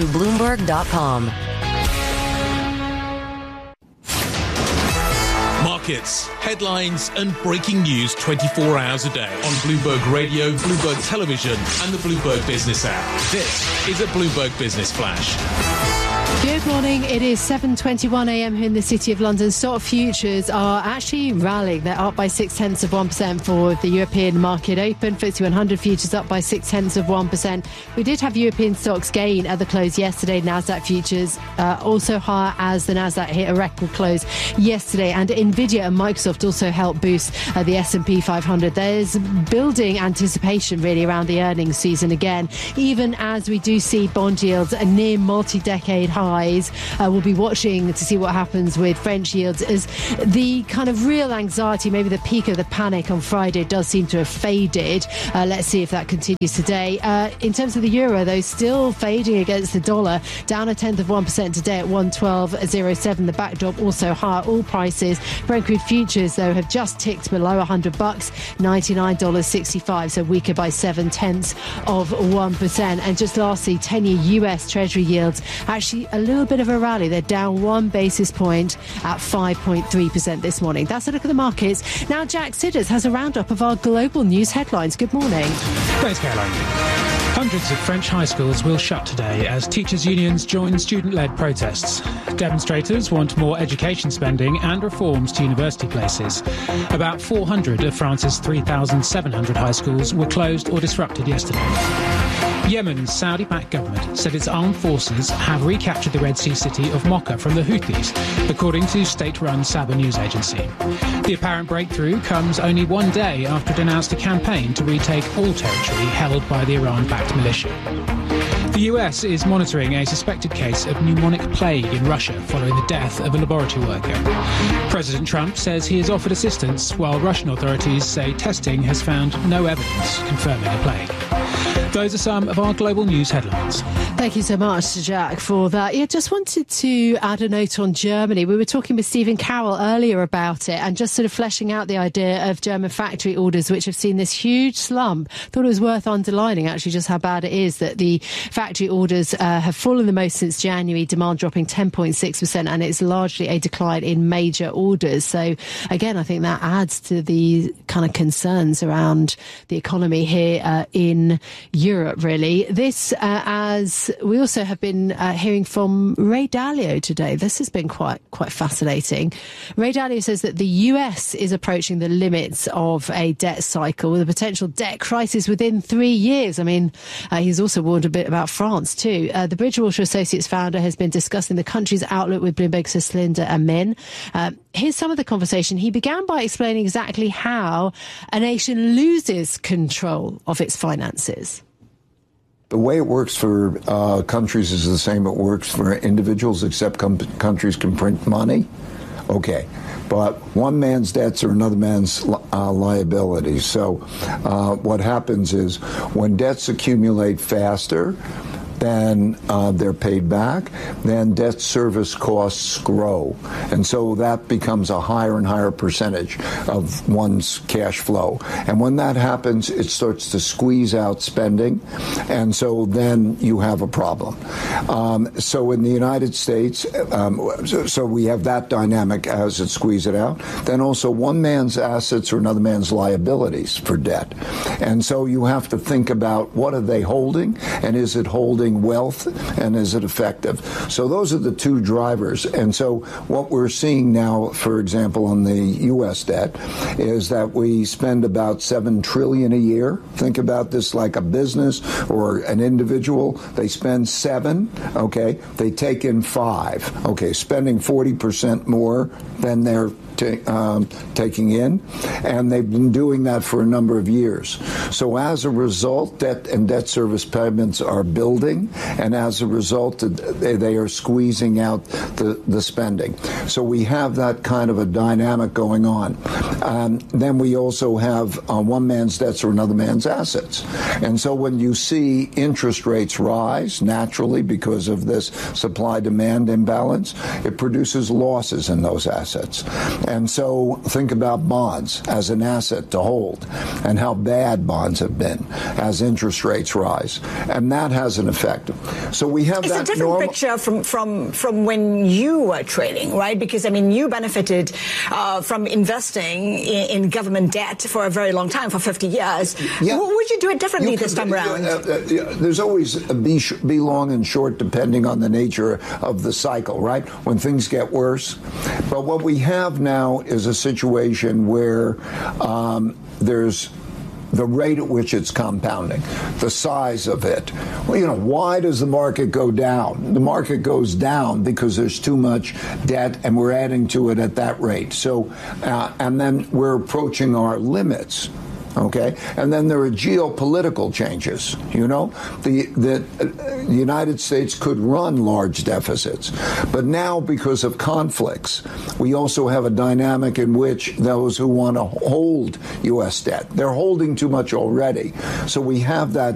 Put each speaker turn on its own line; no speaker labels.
to Bloomberg.com.
Markets, headlines and breaking news 24 hours a day on Bloomberg Radio, Bloomberg Television and the Bloomberg Business app. This is a Bloomberg Business Flash.
Good morning. It is 7:21 a.m. here in the City of London. Stock futures are actually rallying. They're up by 0.6% for the European market open. FTSE 100 futures up by 0.6%. We did have European stocks gain at the close yesterday. Nasdaq futures also higher as the Nasdaq hit a record close yesterday. And Nvidia and Microsoft also helped boost the S&P 500. There's building anticipation really around the earnings season again, even as we do see bond yields near multi-decade highs. We'll be watching to see what happens with French yields as the kind of real anxiety, maybe the peak of the panic on Friday does seem to have faded. Let's see if that continues today. In terms of the euro, though, still fading against the dollar, down 0.1% today at 112.07. The backdrop also higher. All prices, Brent crude futures, though, have just ticked below $100, $99.65, so weaker by 0.7%. And just lastly, 10-year US Treasury yields actually a little bit of a rally. They're down 1 basis point at 5.3% this morning. That's a look at the markets. Now, Jack Sidders has a roundup of our global news headlines. Good morning.
Thanks, Caroline. Hundreds of French high schools will shut today as teachers' unions join student-led protests. Demonstrators want more education spending and reforms to university places. About 400 of France's 3,700 high schools were closed or disrupted yesterday. Yemen's Saudi-backed government said its armed forces have recaptured the Red Sea city of Mocha from the Houthis, according to state-run Saba news agency. The apparent breakthrough comes only one day after it announced a campaign to retake all territory held by the Iran-backed militia. The US is monitoring a suspected case of pneumonic plague in Russia following the death of a laboratory worker. President Trump says he has offered assistance, while Russian authorities say testing has found no evidence confirming a plague. Those are some of our global news headlines.
Thank you so much, Jack, for that. Yeah, just wanted to add a note on Germany. We were talking with Stephen Carroll earlier about it and just sort of fleshing out the idea of German factory orders, which have seen this huge slump. Thought it was worth underlining, actually, just how bad it is that the factory orders have fallen the most since January, demand dropping 10.6%, and it's largely a decline in major orders. So, again, I think that adds to the kind of concerns around the economy here in Europe, really. This, as we also have been hearing from Ray Dalio today. This has been quite fascinating. Ray Dalio says that the US is approaching the limits of a debt cycle with a potential debt crisis within 3 years. I mean, he's also warned a bit about France too. The Bridgewater Associates founder has been discussing the country's outlook with Bloomberg's Celinda Amin. Here's some of the conversation. He began by explaining exactly how a nation loses control of its finances.
The way it works for countries is the same it works for individuals, except countries can print money. Okay. But one man's debts are another man's liabilities. So what happens is when debts accumulate faster, then they're paid back, then debt service costs grow. And so that becomes a higher and higher percentage of one's cash flow. And when that happens, it starts to squeeze out spending. And so then you have a problem. So in the United States, so we have that dynamic as it squeezes it out. Then also one man's assets are another man's liabilities for debt. And so you have to think about what are they holding, and is it holding wealth, and is it effective? So those are the two drivers. And so what we're seeing now, for example, on the U.S. debt, is that we spend about $7 trillion a year. Think about this like a business or an individual. They spend $7, okay? They take in $5, okay? Spending 40% more than they're taking in, and they've been doing that for a number of years. So as a result, debt and debt service payments are building, and as a result, they are squeezing out the spending. So we have that kind of a dynamic going on. Then we also have one man's debts or another man's assets. And so when you see interest rates rise naturally because of this supply-demand imbalance, it produces losses in those assets. And so think about bonds as an asset to hold and how bad bonds have been as interest rates rise. And that has an effect. So we have
it's
that
a different picture from when you were trading, right? Because, I mean, you benefited from investing in government debt for a very long time, for 50 years.
Yeah.
Would you do it differently this time around?
There's always be long and short depending on the nature of the cycle, right? When things get worse. But what we have now is a situation where there's the rate at which it's compounding, the size of it. Well, why does the market go down? The market goes down because there's too much debt and we're adding to it at that rate. So, and then we're approaching our limits. Okay, and then there are geopolitical changes. The United States could run large deficits, but now because of conflicts, we also have a dynamic in which those who want to hold U.S. debt, they're holding too much already. So we have that